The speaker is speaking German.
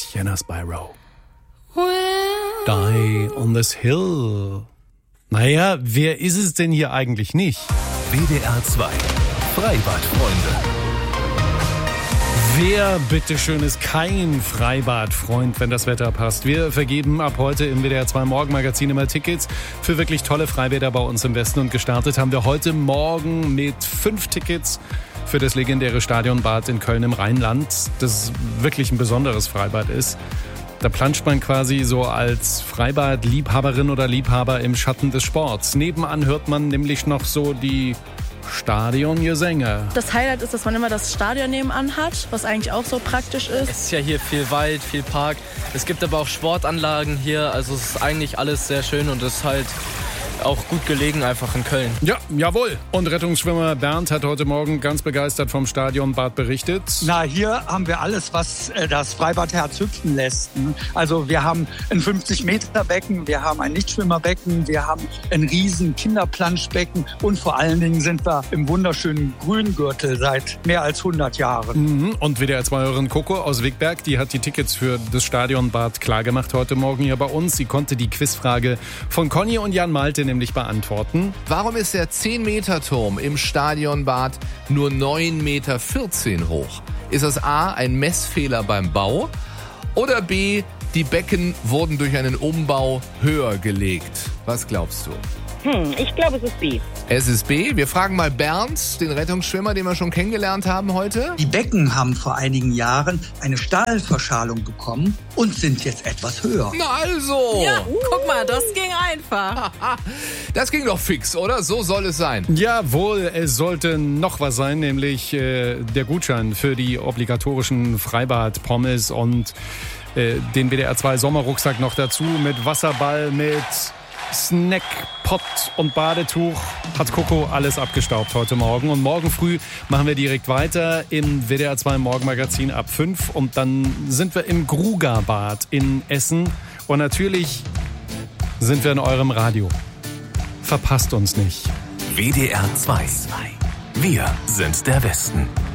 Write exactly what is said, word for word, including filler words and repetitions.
Jenna Spyro. Die on this hill. Naja, wer ist es denn hier eigentlich nicht? W D R zwei Freibadfreunde. Wer bitteschön ist kein Freibadfreund, wenn das Wetter passt? Wir vergeben ab heute im W D R zwei Morgenmagazin immer Tickets für wirklich tolle Freibäder bei uns im Westen. Und gestartet haben wir heute Morgen mit fünf Tickets für das legendäre Stadionbad in Köln im Rheinland, das wirklich ein besonderes Freibad ist. Da planscht man quasi so als Freibad-Liebhaberin oder Liebhaber im Schatten des Sports. Nebenan hört man nämlich noch so die Stadiongesänge. Das Highlight ist, dass man immer das Stadion nebenan hat, was eigentlich auch so praktisch ist. Es ist ja hier viel Wald, viel Park. Es gibt aber auch Sportanlagen hier. Also es ist eigentlich alles sehr schön und es ist halt auch gut gelegen einfach in Köln. Ja, jawohl. Und Rettungsschwimmer Bernd hat heute Morgen ganz begeistert vom Stadionbad berichtet. Na, hier haben wir alles, was das Freibadherz hüpfen lässt. Also wir haben ein fünfzig Meter Becken, wir haben ein Nichtschwimmerbecken, wir haben ein riesen Kinderplanschbecken und vor allen Dingen sind wir im wunderschönen Grüngürtel seit mehr als hundert Jahren. Mhm. Und W D R zwei-Hörerin Coco aus Wegberg, die hat die Tickets für das Stadionbad klargemacht heute Morgen hier bei uns. Sie konnte die Quizfrage von Conny und Jan Malte nämlich beantworten. Warum ist der zehn Meter Turm im Stadionbad nur neun Meter vierzehn hoch? Ist das A, ein Messfehler beim Bau? Oder B, die Becken wurden durch einen Umbau höher gelegt? Was glaubst du? Hm, ich glaube, es ist B. Es ist B. Wir fragen mal Bernd, den Rettungsschwimmer, den wir schon kennengelernt haben heute. Die Becken haben vor einigen Jahren eine Stahlverschalung bekommen und sind jetzt etwas höher. Na also! Ja, guck mal, das ging einfach. Das ging doch fix, oder? So soll es sein. Jawohl, es sollte noch was sein, nämlich äh, der Gutschein für die obligatorischen Freibad-Pommes und äh, den W D R zwei Sommerrucksack noch dazu mit Wasserball, mit Snack, Pott und Badetuch. Hat Coco alles abgestaubt heute Morgen. Und morgen früh machen wir direkt weiter im W D R zwei Morgenmagazin ab fünf. Und dann sind wir im Grugerbad in Essen. Und natürlich sind wir in eurem Radio. Verpasst uns nicht. W D R zwei. Wir sind der Westen.